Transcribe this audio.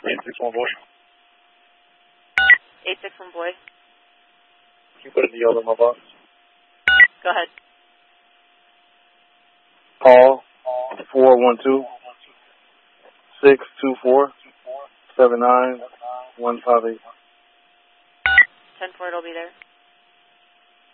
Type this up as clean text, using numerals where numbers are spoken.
861 boy. 861 boy. Can you put a DL in my box? Go ahead. Call 412-624-79158. 10-4, it'll be there.